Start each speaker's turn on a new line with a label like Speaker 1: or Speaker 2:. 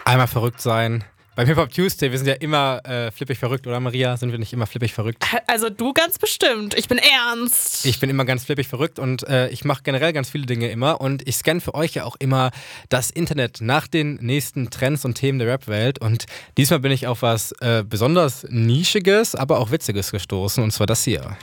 Speaker 1: Einmal verrückt sein. Beim Hip-Hop Tuesday, wir sind ja immer flippig verrückt, oder Maria? Sind wir nicht immer flippig verrückt?
Speaker 2: Also du ganz bestimmt. Ich bin ernst.
Speaker 1: Ich bin immer ganz flippig verrückt und ich mache generell ganz viele Dinge immer und ich scanne für euch ja auch immer das Internet nach den nächsten Trends und Themen der Rap-Welt und diesmal bin ich auf was besonders Nischiges, aber auch Witziges gestoßen und zwar das hier.